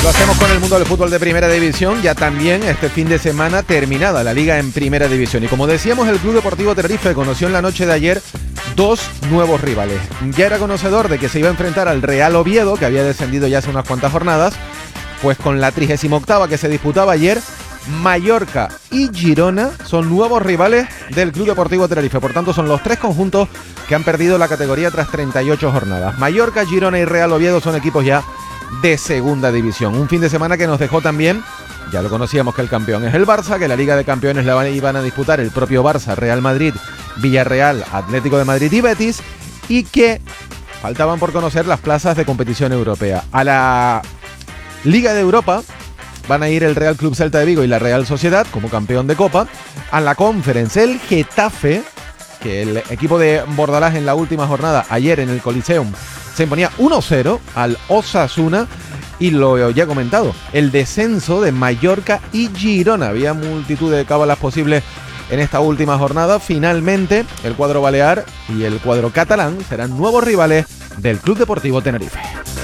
Lo hacemos con el mundo del fútbol de Primera División, ya también este fin de semana terminada la liga en Primera División. Y como decíamos, el Club Deportivo Tenerife conoció en la noche de ayer dos nuevos rivales. Ya era conocedor de que se iba a enfrentar al Real Oviedo, que había descendido ya hace unas cuantas jornadas, pues con la 38ª que se disputaba ayer, Mallorca y Girona son nuevos rivales del Club Deportivo Tenerife. Por tanto, son los tres conjuntos que han perdido la categoría tras 38 jornadas. Mallorca, Girona y Real Oviedo son equipos ya de Segunda División. Un fin de semana que nos dejó también, ya lo conocíamos, que el campeón es el Barça, que la Liga de Campeones la iban a disputar el propio Barça, Real Madrid, Villarreal, Atlético de Madrid y Betis, y que faltaban por conocer las plazas de competición europea. A la Liga de Europa van a ir el Real Club Celta de Vigo y la Real Sociedad como campeón de Copa. A la Conference el Getafe, que el equipo de Bordalás en la última jornada ayer en el Coliseum se imponía 1-0 al Osasuna. Y lo ya he comentado, el descenso de Mallorca y Girona. Había multitud de cábalas posibles en esta última jornada. Finalmente el cuadro balear y el cuadro catalán serán nuevos rivales del Club Deportivo Tenerife.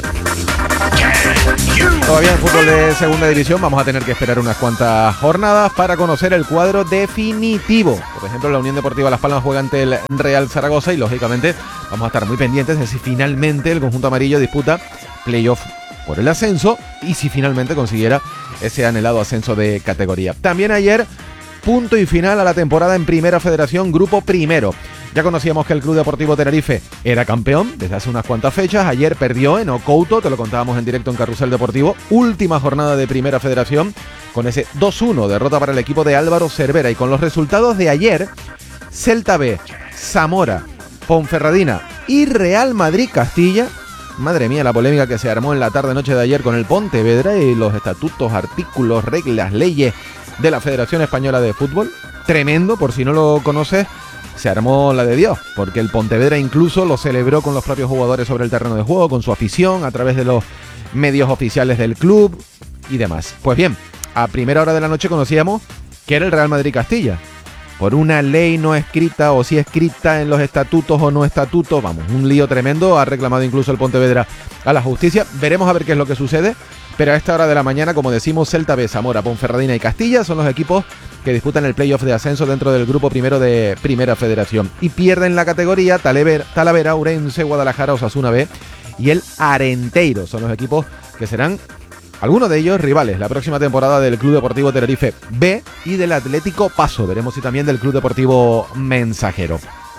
Todavía en fútbol de Segunda División vamos a tener que esperar unas cuantas jornadas para conocer el cuadro definitivo. Por ejemplo, la Unión Deportiva Las Palmas juega ante el Real Zaragoza y lógicamente vamos a estar muy pendientes de si finalmente el conjunto amarillo disputa playoff por el ascenso y si finalmente consiguiera ese anhelado ascenso de categoría. También ayer, punto y final a la temporada en Primera Federación, Grupo Primero. Ya conocíamos que el Club Deportivo Tenerife era campeón desde hace unas cuantas fechas. Ayer perdió en Ocouto, te lo contábamos en directo en Carrusel Deportivo. Última jornada de Primera Federación con ese 2-1, derrota para el equipo de Álvaro Cervera. Y con los resultados de ayer, Celta B, Zamora, Ponferradina y Real Madrid Castilla. Madre mía, la polémica que se armó en la tarde-noche de ayer con el Pontevedra y los estatutos, artículos, reglas, leyes de la Federación Española de Fútbol. Tremendo, por si no lo conoces. Se armó la de Dios, porque el Pontevedra incluso lo celebró con los propios jugadores sobre el terreno de juego, con su afición, a través de los medios oficiales del club y demás. Pues bien, a primera hora de la noche conocíamos que era el Real Madrid Castilla. Por una ley no escrita, o si escrita en los estatutos o no estatutos, vamos, un lío tremendo. Ha reclamado incluso el Pontevedra a la justicia. Veremos a ver qué es lo que sucede. Pero a esta hora de la mañana, como decimos, Celta B, Zamora, Ponferradina y Castilla son los equipos que disputan el playoff de ascenso dentro del grupo primero de Primera Federación. Y pierden la categoría Talavera, Ourense, Guadalajara, Osasuna B y el Arenteiro. Son los equipos que serán, algunos de ellos, rivales la próxima temporada del Club Deportivo Tenerife B y del Atlético Paso. Veremos si también del Club Deportivo Mensajero.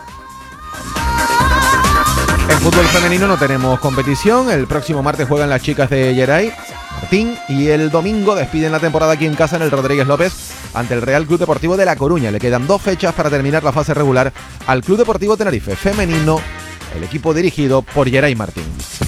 En fútbol femenino no tenemos competición. El próximo martes juegan las chicas de Geray Martín y el domingo despiden la temporada aquí en casa en el Rodríguez López ante el Real Club Deportivo de La Coruña. Le quedan 2 fechas para terminar la fase regular al Club Deportivo Tenerife femenino, el equipo dirigido por Geray Martín.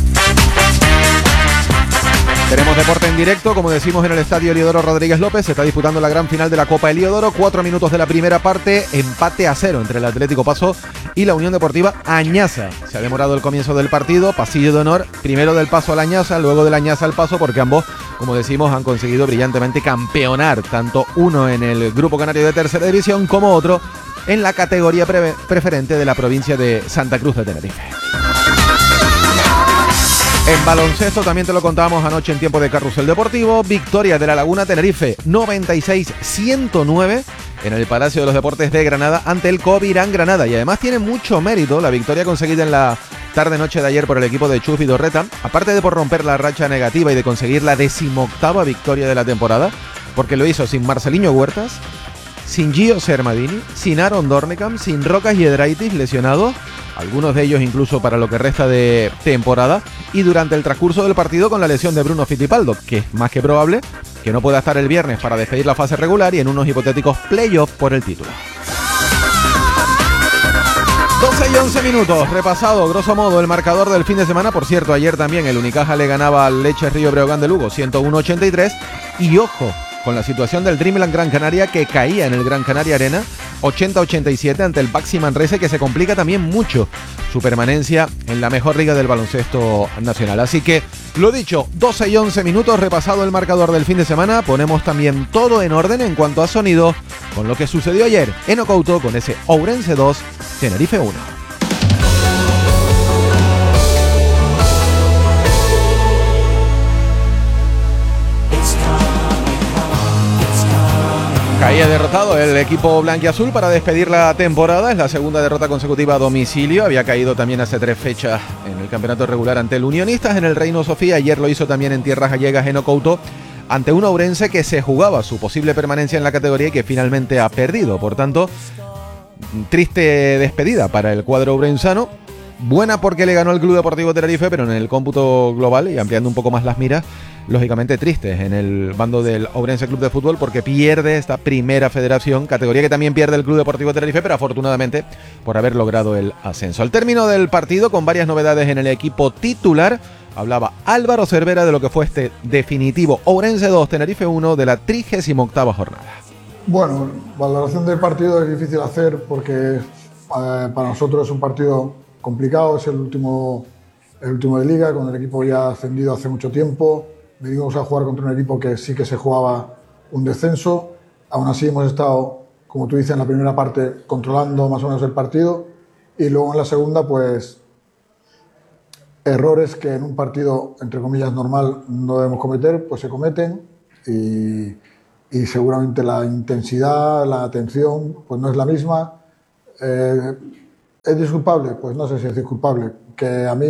Tenemos deporte en directo, como decimos, en el estadio Eliodoro Rodríguez López. Se está disputando la gran final de la Copa Eliodoro. 4 minutos de la primera parte, empate a 0 entre el Atlético Paso y la Unión Deportiva Añaza. Se ha demorado el comienzo del partido, pasillo de honor, primero del Paso al Añaza, luego del Añaza al Paso, porque ambos, como decimos, han conseguido brillantemente campeonar, tanto uno en el Grupo Canario de Tercera División como otro en la categoría preferente de la provincia de Santa Cruz de Tenerife. En baloncesto también te lo contábamos anoche en tiempo de Carrusel Deportivo. Victoria de La Laguna Tenerife 96-109 en el Palacio de los Deportes de Granada ante el Covirán Granada. Y además tiene mucho mérito la victoria conseguida en la tarde-noche de ayer por el equipo de Chus Vidorreta. Aparte de por romper la racha negativa y de conseguir la 18ª victoria de la temporada, porque lo hizo sin Marceliño Huertas, sin Gio Sermadini, sin Aaron Dornekam, sin Rocas Yedraitis lesionados, algunos de ellos incluso para lo que resta de temporada, y durante el transcurso del partido con la lesión de Bruno Fittipaldo, que es más que probable que no pueda estar el viernes para despedir la fase regular y en unos hipotéticos playoffs por el título. 12 y 11 minutos, repasado grosso modo el marcador del fin de semana. Por cierto, ayer también el Unicaja le ganaba al Leche Río Breogán de Lugo 101-83, y ojo con la situación del Dreamland Gran Canaria, que caía en el Gran Canaria Arena 80-87 ante el Baxi Manresa, que se complica también mucho su permanencia en la mejor liga del baloncesto nacional. Así que, lo dicho, 12 y 11 minutos, repasado el marcador del fin de semana. Ponemos también todo en orden en cuanto a sonido con lo que sucedió ayer en Ocouto con ese Ourense 2, Tenerife 1. Caía derrotado el equipo blanquiazul para despedir la temporada. Es la segunda derrota consecutiva a domicilio. Había caído también hace 3 fechas en el campeonato regular ante el Unionistas en el Reino Sofía. Ayer lo hizo también en tierras gallegas en Ocouto ante un Ourense que se jugaba su posible permanencia en la categoría y que finalmente ha perdido. Por tanto, triste despedida para el cuadro ourensano. Buena porque le ganó al Club Deportivo Tenerife, pero en el cómputo global y ampliando un poco más las miras, lógicamente tristes en el bando del Ourense Club de Fútbol porque pierde esta primera federación, categoría que también pierde el Club Deportivo Tenerife, pero afortunadamente por haber logrado el ascenso. Al término del partido, con varias novedades en el equipo titular, hablaba Álvaro Cervera de lo que fue este definitivo Ourense 2, Tenerife 1 de la 38ª jornada. Bueno, valoración del partido es difícil hacer porque para nosotros es un partido complicado, es el último de liga, con el equipo ya ascendido hace mucho tiempo. Venimos a jugar contra un equipo que sí que se jugaba un descenso. Aún así hemos estado, como tú dices, en la primera parte controlando más o menos el partido y luego en la segunda, pues errores que en un partido, entre comillas, normal no debemos cometer, pues se cometen y seguramente la intensidad, la atención, pues no es la misma. ¿Es disculpable? Pues no sé si es disculpable. ¿Que a mí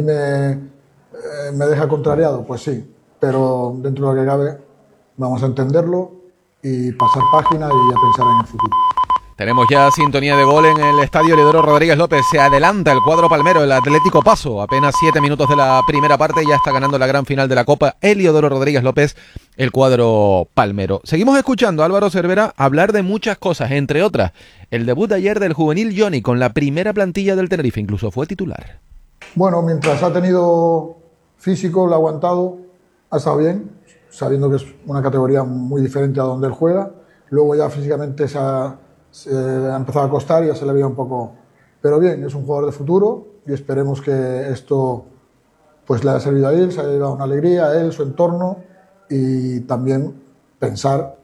me deja contrariado? Pues sí, pero dentro de lo que cabe vamos a entenderlo y pasar página y a pensar en el futuro. Tenemos ya sintonía de gol en el estadio Eliodoro Rodríguez López. Se adelanta el cuadro palmero, el Atlético Paso. Apenas 7 minutos de la primera parte, ya está ganando la gran final de la Copa Eliodoro Rodríguez López, el cuadro palmero. Seguimos escuchando a Álvaro Cervera hablar de muchas cosas, entre otras, el debut de ayer del juvenil Johnny con la primera plantilla del Tenerife, incluso fue titular. Bueno, mientras ha tenido físico, lo ha aguantado, ha estado bien, sabiendo que es una categoría muy diferente a donde él juega. Luego ya físicamente se ha empezado a costar y ya se le veía un poco, pero bien, es un jugador de futuro y esperemos que esto pues le haya servido a él, se haya llevado una alegría a él, su entorno y también pensar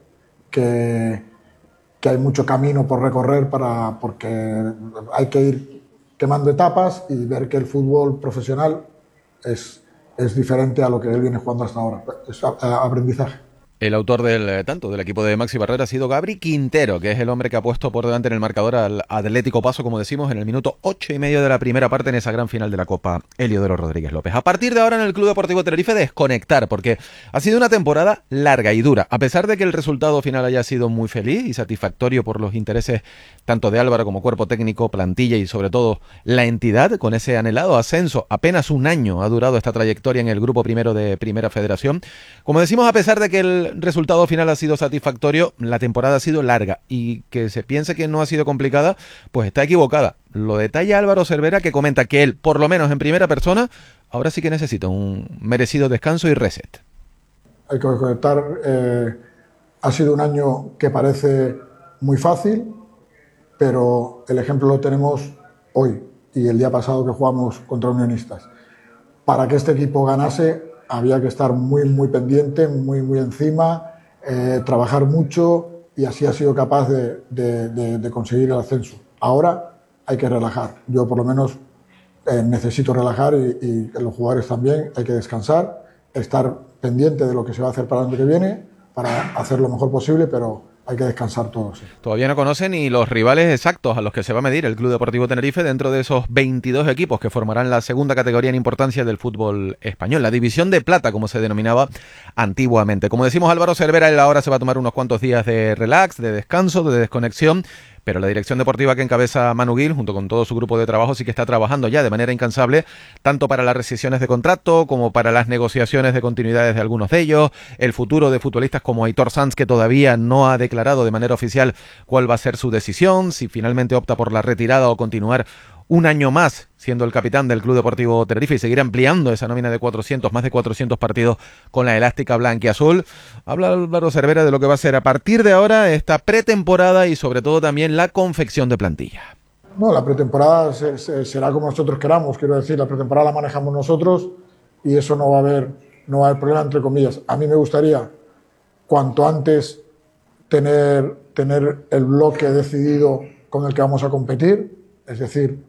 que hay mucho camino por recorrer porque hay que ir quemando etapas y ver que el fútbol profesional es diferente a lo que él viene jugando hasta ahora, es aprendizaje. El autor del tanto del equipo de Maxi Barrera ha sido Gabri Quintero, que es el hombre que ha puesto por delante en el marcador al Atlético Paso, como decimos, en el minuto 8:30 de la primera parte en esa gran final de la Copa Eliodoro Rodríguez López. A partir de ahora en el Club Deportivo Tenerife desconectar, porque ha sido una temporada larga y dura. A pesar de que el resultado final haya sido muy feliz y satisfactorio por los intereses tanto de Álvaro como cuerpo técnico, plantilla y sobre todo la entidad, con ese anhelado ascenso, apenas un año ha durado esta trayectoria en el grupo primero de Primera Federación. Como decimos, a pesar de que el resultado final ha sido satisfactorio, la temporada ha sido larga y que se piense que no ha sido complicada, pues está equivocada. Lo detalla Álvaro Cervera, que comenta que él, por lo menos en primera persona, ahora sí que necesita un merecido descanso y reset. Hay que conectar, ha sido un año que parece muy fácil, pero el ejemplo lo tenemos hoy y el día pasado que jugamos contra Unionistas. Para que este equipo ganase había que estar muy, muy pendiente, muy, muy encima, trabajar mucho y así ha sido capaz de conseguir el ascenso. Ahora hay que relajar. Yo por lo menos necesito relajar y los jugadores también. Hay que descansar, estar pendiente de lo que se va a hacer para el año que viene, para hacer lo mejor posible, pero hay que descansar todos. Sí. Todavía no conocen ni los rivales exactos a los que se va a medir el Club Deportivo Tenerife dentro de esos 22 equipos que formarán la segunda categoría en importancia del fútbol español, la división de plata, como se denominaba antiguamente. Como decimos, Álvaro Cervera, él ahora se va a tomar unos cuantos días de relax, de descanso, de desconexión, pero la dirección deportiva que encabeza Manu Gil, junto con todo su grupo de trabajo, sí que está trabajando ya de manera incansable, tanto para las rescisiones de contrato, como para las negociaciones de continuidades de algunos de ellos, el futuro de futbolistas como Aitor Sanz, que todavía no ha declarado de manera oficial cuál va a ser su decisión, si finalmente opta por la retirada o continuar un año más siendo el capitán del Club Deportivo Tenerife y seguir ampliando esa nómina de más de 400 partidos con la elástica blanquiazul. Habla Álvaro Cervera de lo que va a ser a partir de ahora esta pretemporada y sobre todo también la confección de plantilla. No, la pretemporada será como nosotros queramos, quiero decir, la pretemporada la manejamos nosotros y eso no va a haber problema, entre comillas. A mí me gustaría cuanto antes tener el bloque decidido con el que vamos a competir, es decir,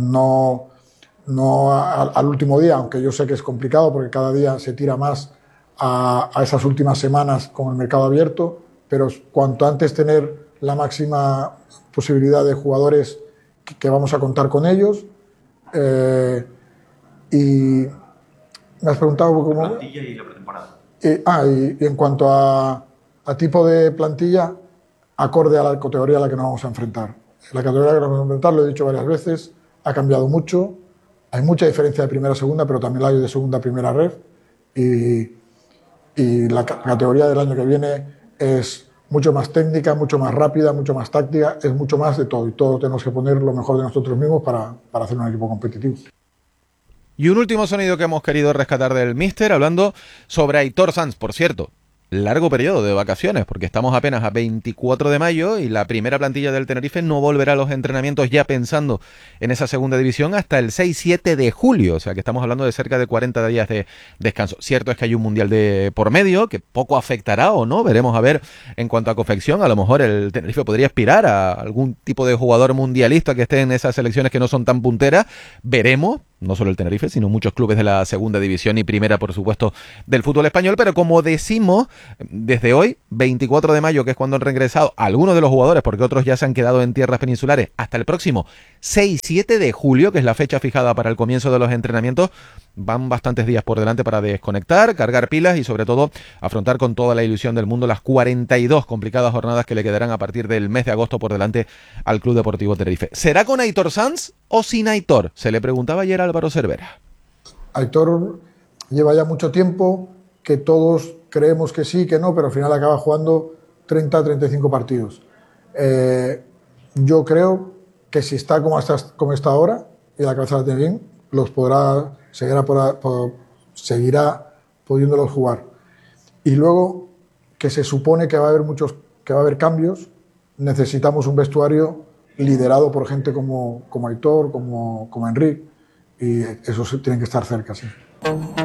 no al último día, aunque yo sé que es complicado porque cada día se tira más a esas últimas semanas con el mercado abierto, pero cuanto antes tener la máxima posibilidad de jugadores que vamos a contar con ellos. Y me has preguntado cómo... La plantilla y la pretemporada. Y en cuanto a tipo de plantilla, acorde a la categoría a la que nos vamos a enfrentar. La categoría a la que nos vamos a enfrentar, lo he dicho varias veces, ha cambiado mucho. Hay mucha diferencia de primera a segunda, pero también la hay de segunda a primera ref. Y la categoría del año que viene es mucho más técnica, mucho más rápida, mucho más táctica, es mucho más de todo. Y todos tenemos que poner lo mejor de nosotros mismos para hacer un equipo competitivo. Y un último sonido que hemos querido rescatar del míster, hablando sobre Aitor Sanz, por cierto. Largo periodo de vacaciones, porque estamos apenas a 24 de mayo y la primera plantilla del Tenerife no volverá a los entrenamientos ya pensando en esa segunda división hasta el 6-7 de julio, o sea que estamos hablando de cerca de 40 días de descanso. Cierto es que hay un mundial de por medio, que poco afectará o no, veremos a ver en cuanto a confección, a lo mejor el Tenerife podría aspirar a algún tipo de jugador mundialista que esté en esas selecciones que no son tan punteras, veremos. No solo el Tenerife, sino muchos clubes de la segunda división y primera, por supuesto, del fútbol español. Pero como decimos, desde hoy, 24 de mayo, que es cuando han regresado algunos de los jugadores, porque otros ya se han quedado en tierras peninsulares, hasta el próximo 6-7 de julio, que es la fecha fijada para el comienzo de los entrenamientos, van bastantes días por delante para desconectar, cargar pilas y sobre todo afrontar con toda la ilusión del mundo las 42 complicadas jornadas que le quedarán a partir del mes de agosto por delante al Club Deportivo Tenerife. ¿Será con Aitor Sanz o sin Aitor? Se le preguntaba ayer a Álvaro Cervera. Aitor lleva ya mucho tiempo que todos creemos que sí, que no, pero al final acaba jugando 30-35 partidos. Yo creo que si está como está ahora y la cabeza la tiene bien, los podrá, seguirá pudiéndolos jugar. Y luego, que se supone que va a haber cambios, necesitamos un vestuario liderado por gente como Aitor, como Enric, y esos tienen que estar cerca, sí.